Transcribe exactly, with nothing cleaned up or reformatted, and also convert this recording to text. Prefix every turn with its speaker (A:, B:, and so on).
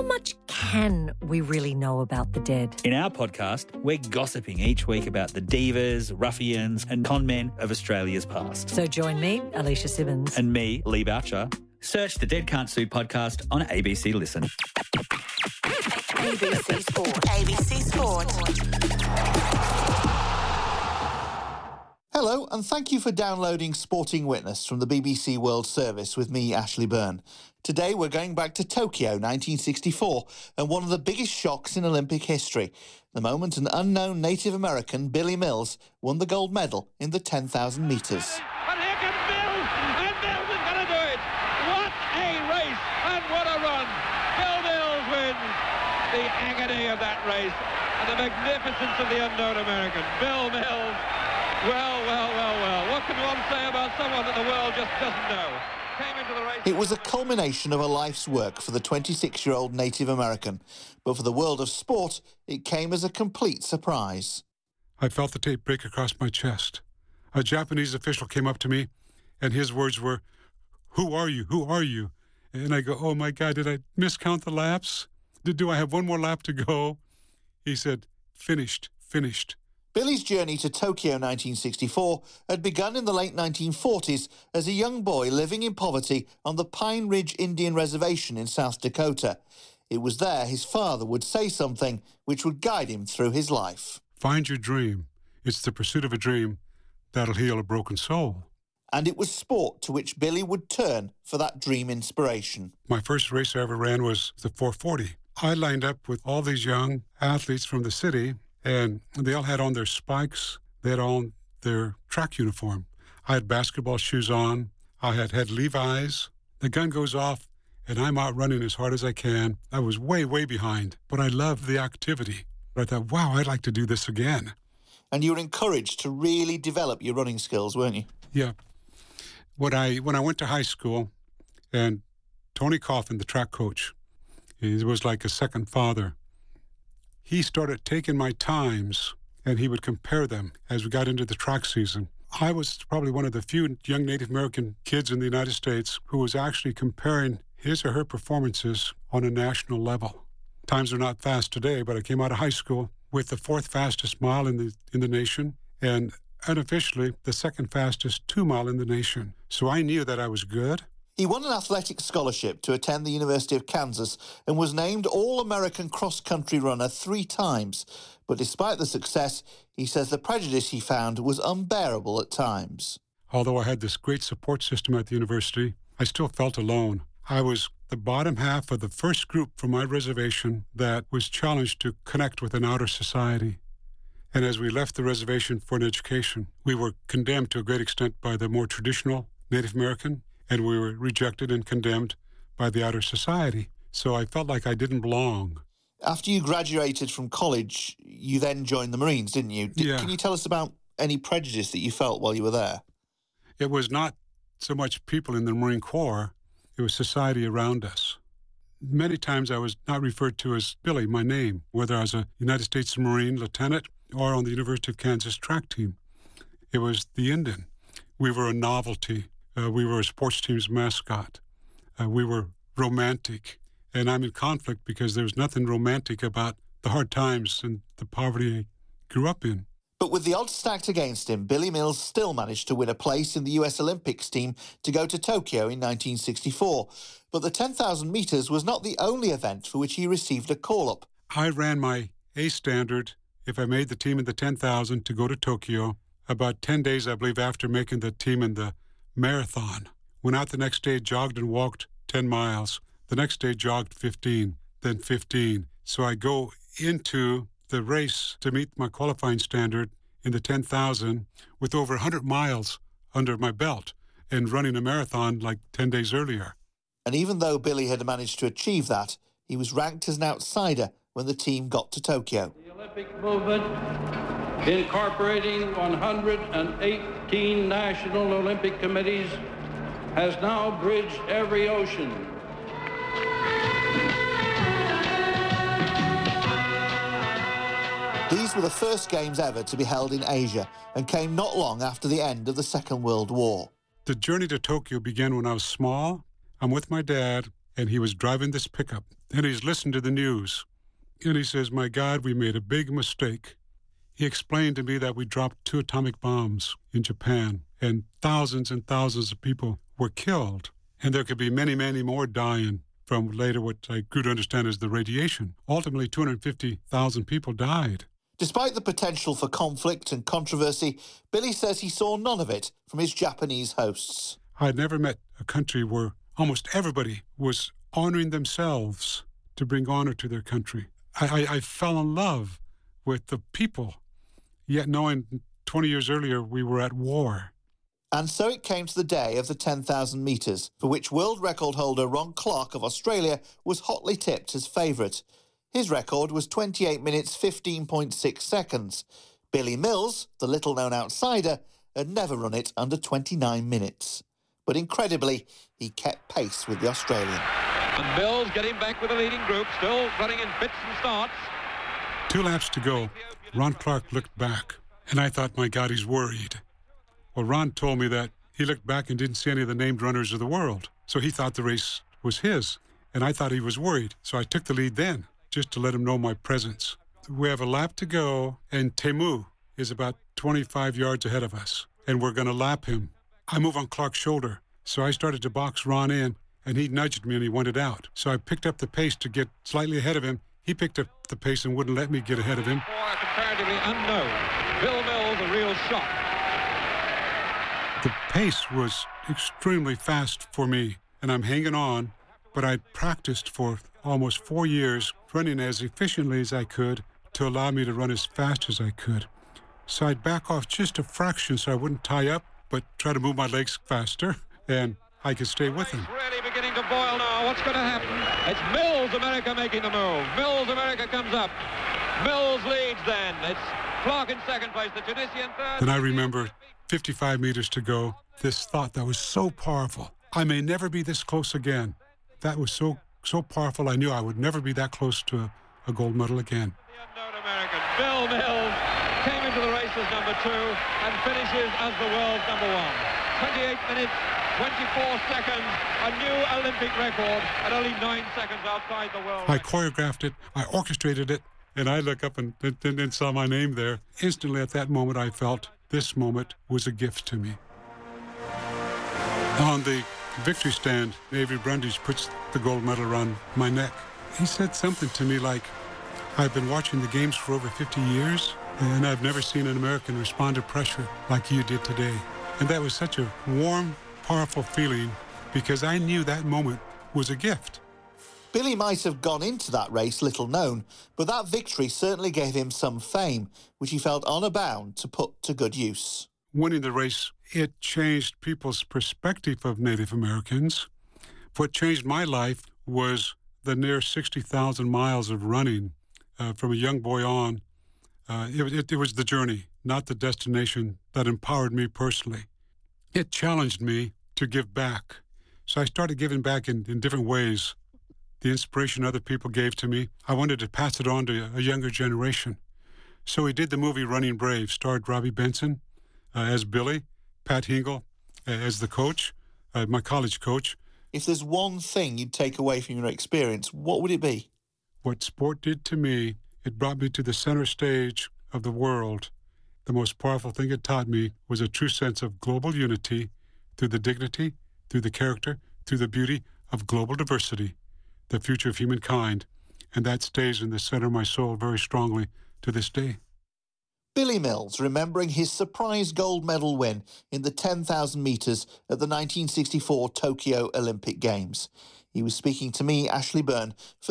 A: how much can we really know about the dead?
B: In our podcast, we're gossiping each week about the divas, ruffians and con men of Australia's past.
A: So join me, Alicia Simmons.
B: And me, Lee Boucher. Search the Dead Can't Sue podcast on A B C Listen.
C: A B C Sport. A B C Sport.
D: Hello, and thank you for downloading Sporting Witness from the B B C World Service with me, Ashley Byrne. Today we're going back to Tokyo nineteen sixty-four and one of the biggest shocks in Olympic history, the moment an unknown Native American, Billy Mills, won the gold medal in the ten thousand metres.
E: But here comes Mills, and Mills is going to do it. What a race, and what a run. Bill Mills wins. The agony of that race and the magnificence of the unknown American. Bill Mills. Well, well, well, well. What can one say about someone that the world just doesn't know? Came into the race.
D: It was a culmination of a life's work for the twenty-six-year-old Native American, but for the world of sport, it came as a complete surprise.
F: I felt the tape break across my chest. A Japanese official came up to me, and his words were, "Who are you? Who are you?" And I go, "Oh, my God, did I miscount the laps? Did, do I have one more lap to go?" He said, "Finished, finished."
D: Billy's journey to Tokyo nineteen sixty-four had begun in the late nineteen forties as a young boy living in poverty on the Pine Ridge Indian Reservation in South Dakota. It was there his father would say something which would guide him through his life.
F: Find your dream. It's the pursuit of a dream that'll heal a broken soul.
D: And it was sport to which Billy would turn for that dream inspiration.
F: My first race I ever ran was the four forty. I lined up with all these young athletes from the city, and they all had on their spikes. They had on their track uniform. I had basketball shoes on. I had had Levi's. The gun goes off, and I'm out running as hard as I can. I was way, way behind, but I loved the activity. I thought, wow, I'd like to do this again.
D: And you were encouraged to really develop your running skills, weren't you?
F: Yeah. When I, when I went to high school, and Tony Coffin, the track coach, he was like a second father. He started taking my times, and he would compare them as we got into the track season. I was probably one of the few young Native American kids in the United States who was actually comparing his or her performances on a national level. Times are not fast today, but I came out of high school with the fourth fastest mile in the in the nation, and unofficially the second fastest two mile in the nation. So I knew that I was good.
D: He won an athletic scholarship to attend the University of Kansas and was named All-American cross-country runner three times. But despite the success, he says the prejudice he found was unbearable at times.
F: Although I had this great support system at the university, I still felt alone. I was the bottom half of the first group from my reservation that was challenged to connect with an outer society. And as we left the reservation for an education, we were condemned to a great extent by the more traditional Native American, and we were rejected and condemned by the outer society. So I felt like I didn't belong.
D: After you graduated from college, you then joined the Marines, didn't you? Did,
F: yeah.
D: Can you tell us about any prejudice that you felt while you were there?
F: It was not so much people in the Marine Corps, it was society around us. Many times I was not referred to as Billy, my name, whether I was a United States Marine lieutenant or on the University of Kansas track team. It was the Indian. We were a novelty. Uh, we were a sports team's mascot. Uh, we were romantic. And I'm in conflict because there's nothing romantic about the hard times and the poverty I grew up in.
D: But with the odds stacked against him, Billy Mills still managed to win a place in the U S Olympics team to go to Tokyo in nineteen sixty-four. But the ten thousand metres was not the only event for which he received a call-up.
F: I ran my A standard if I made the team in the ten thousand to go to Tokyo. About ten days, I believe, after making the team in the marathon. Went out the next day, jogged and walked ten miles. The next day, jogged fifteen, then fifteen. So I go into the race to meet my qualifying standard in the ten thousand with over one hundred miles under my belt and running a marathon like ten days earlier.
D: And even though Billy had managed to achieve that, he was ranked as an outsider when the team got to Tokyo.
G: The Olympic movement, incorporating one hundred eighteen national Olympic committees, has now bridged every ocean.
D: These were the first games ever to be held in Asia and came not long after the end of the Second World War.
F: The journey to Tokyo began when I was small. I'm with my dad and he was driving this pickup, and he's listening to the news. And he says, "My God, we made a big mistake." He explained to me that we dropped two atomic bombs in Japan, and thousands and thousands of people were killed. And there could be many, many more dying from later what I grew to understand as the radiation. Ultimately, two hundred fifty thousand people died.
D: Despite the potential for conflict and controversy, Billy says he saw none of it from his Japanese hosts.
F: I'd never met a country where almost everybody was honoring themselves to bring honor to their country. I, I, I fell in love with the people, yet knowing twenty years earlier we were at war.
D: And so it came to the day of the ten thousand metres, for which world record holder Ron Clarke of Australia was hotly tipped as favourite. His record was twenty-eight minutes fifteen point six seconds. Billy Mills, the little-known outsider, had never run it under twenty-nine minutes. But incredibly, he kept pace with the Australian.
E: And Mills getting back with the leading group, still running in fits and starts.
F: Two laps to go, Ron Clarke looked back, and I thought, my God, he's worried. Well, Ron told me that he looked back and didn't see any of the named runners of the world, so he thought the race was his, and I thought he was worried, so I took the lead then, just to let him know my presence. We have a lap to go, and Teemu is about twenty-five yards ahead of us, and we're going to lap him. I move on Clark's shoulder, so I started to box Ron in, and he nudged me and he wanted out. So I picked up the pace to get slightly ahead of him. He picked up the pace and wouldn't let me get ahead of him.
E: For a comparatively unknown Bill Mills, a real shock.
F: The pace was extremely fast for me, and I'm hanging on, but I'd practiced for almost four years running as efficiently as I could to allow me to run as fast as I could. So I'd back off just a fraction so I wouldn't tie up, but try to move my legs faster, and I could stay with him.
E: It's really beginning to boil now. What's going to happen? It's Mills America making the move. Mills America comes up. Mills leads then. It's Clarke in second place, the Tunisian third.
F: Then I remember fifty-five meters to go, this thought that was so powerful. I may never be this close again. That was so so powerful, I knew I would never be that close to a, a gold medal again.
E: The unknown American, Bill Mills, came into the race as number two and finishes as the world's number one. twenty-eight minutes, twenty-four seconds, a new Olympic record, and only nine seconds outside the world.
F: I choreographed it, I orchestrated it, and I look up and, and, and saw my name there. Instantly at that moment I felt this moment was a gift to me. On the victory stand, Avery Brundage puts the gold medal around my neck. He said something to me like, "I've been watching the games for over fifty years, and I've never seen an American respond to pressure like you did today." And that was such a warm, powerful feeling because I knew that moment was a gift.
D: Billy might have gone into that race little known, but that victory certainly gave him some fame, which he felt honour bound to put to good use.
F: Winning the race, it changed people's perspective of Native Americans. What changed my life was the near sixty thousand miles of running uh, from a young boy on. Uh, it, it, it was the journey, not the destination, that empowered me personally. It challenged me to give back. So I started giving back in, in different ways. The inspiration other people gave to me, I wanted to pass it on to a younger generation. So we did the movie Running Brave, starred Robbie Benson uh, as Billy, Pat Hingle uh, as the coach, uh, my college coach.
D: If there's one thing you'd take away from your experience, what would it be?
F: What sport did to me, it brought me to the center stage of the world. The most powerful thing it taught me was a true sense of global unity through the dignity, through the character, through the beauty of global diversity, the future of humankind. And that stays in the center of my soul very strongly to this day.
D: Billy Mills remembering his surprise gold medal win in the ten thousand metres at the nineteen sixty-four Tokyo Olympic Games. He was speaking to me, Ashley Byrne, for